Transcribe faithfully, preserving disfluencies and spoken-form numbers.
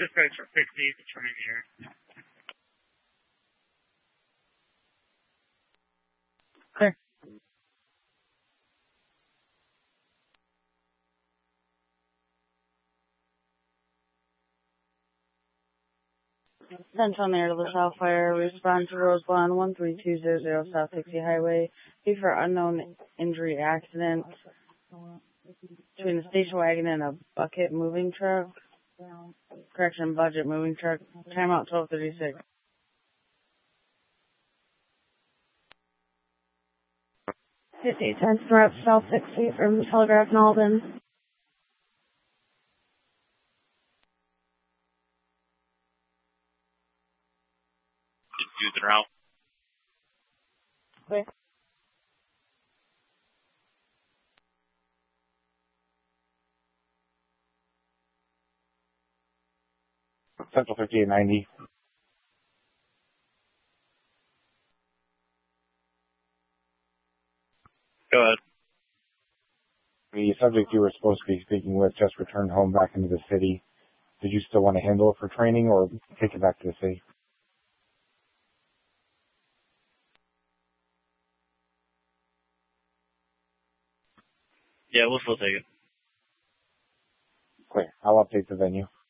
Dispatch for sixty, returning here. Clear. Central on the air to the South Fire. Respond to Rose Blonde one three two zero zero South Dixie Highway. Be for unknown injury accident between a station wagon and a bucket moving truck. Correction, budget moving truck. Timeout twelve thirty-six. fifty ten throughout South Dixie from Telegraph and Alden. Use the route. Clear. Central fifty-eight ninety. Go ahead. The subject you were supposed to be speaking with just returned home back into the city. Did you still want to handle it for training or take it back to the city? Yeah, we'll still take it. Clear. I'll update the venue.